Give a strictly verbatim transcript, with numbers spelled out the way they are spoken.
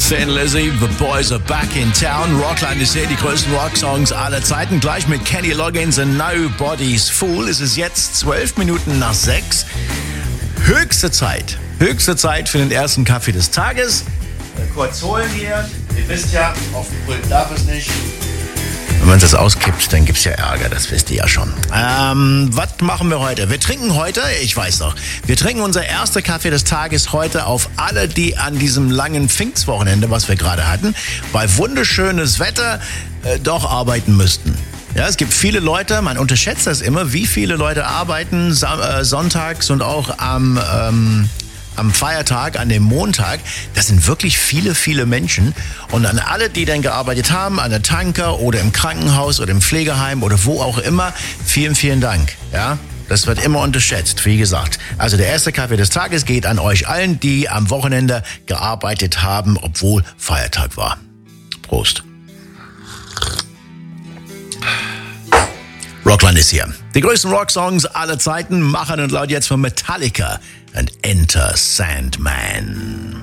Thin Lizzy, The Boys Are Back in Town. Rockland ist hier, die größten Rocksongs aller Zeiten. Gleich mit Kenny Loggins and Nobody's Fool. Es ist jetzt zwölf Minuten nach sechs. Höchste Zeit, höchste Zeit für den ersten Kaffee des Tages. Kurz holen hier. Ihr wisst ja, auf dem Pult darf es nicht. Wenn man das auskippt, dann gibt's ja Ärger, das wisst ihr ja schon. Ähm, was machen wir heute? Wir trinken heute, ich weiß noch, wir trinken unser erster Kaffee des Tages heute auf alle, die an diesem langen Pfingstwochenende, was wir gerade hatten, bei wunderschönes Wetter äh, doch arbeiten müssten. Ja, es gibt viele Leute, man unterschätzt das immer, wie viele Leute arbeiten äh, sonntags und auch am... Ähm, am Feiertag, an dem Montag. Das sind wirklich viele, viele Menschen. Und an alle, die dann gearbeitet haben, an der Tanker oder im Krankenhaus oder im Pflegeheim oder wo auch immer, vielen, vielen Dank. Ja, das wird immer unterschätzt, wie gesagt. Also der erste Kaffee des Tages geht an euch allen, die am Wochenende gearbeitet haben, obwohl Feiertag war. Prost. Rockland ist hier. Die größten Rocksongs aller Zeiten machen und laut jetzt von Metallica and Enter Sandman.